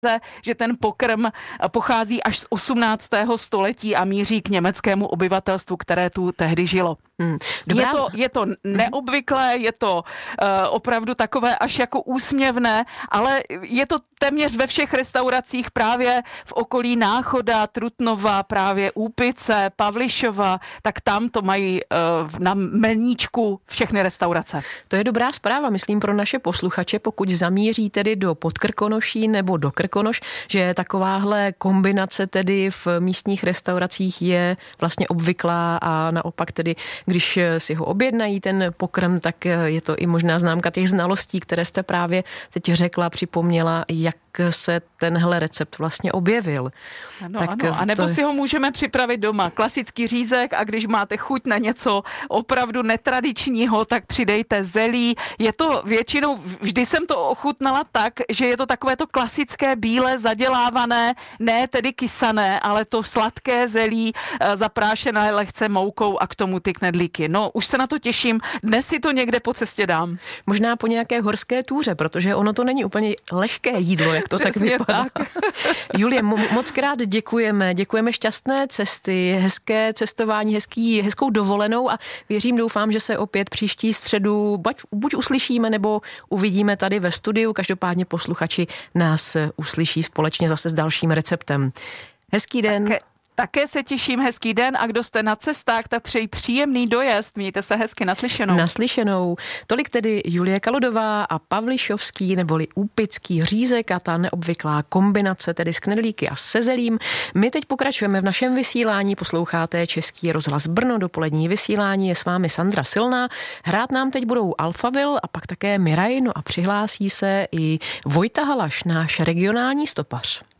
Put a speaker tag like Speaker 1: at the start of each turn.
Speaker 1: že ten pokrm pochází až z 18. století a míří k německému obyvatelstvu, které tu tehdy žilo. Je to neobvyklé, je to opravdu takové až jako úsměvné, ale je to téměř ve všech restauracích právě v okolí Náchoda, Trutnova, právě Úpice, Pavlišova, tak tam to mají na meníčku všechny restaurace.
Speaker 2: To je dobrá zpráva, myslím, pro naše posluchače, pokud zamíří tedy do Podkrkonoší nebo do Krkonoš, že takováhle kombinace tedy v místních restauracích je vlastně obvyklá a naopak tedy, když si ho objednají ten pokrm, tak je to i možná známka těch znalostí, které jste právě teď řekla, připomněla, jak se tenhle recept vlastně objevil.
Speaker 1: Ano. A nebo si ho můžeme připravit doma. Klasický řízek a když máte chuť na něco opravdu netradičního, tak přidejte zelí. Je to většinou, vždy jsem to ochutnala tak, že je to takové to klasické bílé zadělávané, ne tedy kysané, ale to sladké zelí zaprášené lehce moukou a k tomu ty knedlíky. No, už se na to těším. Dnes si to někde po cestě dám.
Speaker 2: Možná po nějaké horské túře, protože ono to není úplně lehké jídlo, jak to přesně tak vypadá. Tak. Julie, moc krát děkujeme. Děkujeme šťastné cesty, hezké cestování, hezkou dovolenou a doufám, že se opět příští středu buď uslyšíme, nebo uvidíme tady ve studiu. Každopádně posluchači nás uslyší společně zase s dalším receptem. Hezký den.
Speaker 1: Také se těším, hezký den a kdo jste na cestách, tak přeji příjemný dojezd. Mějte se hezky, naslyšenou.
Speaker 2: Naslyšenou. Tolik tedy Julie Kaludová a Pavlišovský neboli úpický řízek a ta neobvyklá kombinace tedy s knedlíky a se zelím. My teď pokračujeme v našem vysílání, posloucháte Český rozhlas Brno, dopolední vysílání, je s vámi Sandra Silná. Hrát nám teď budou Alphaville a pak také Miraj, no a přihlásí se i Vojta Halaš, náš regionální stopař.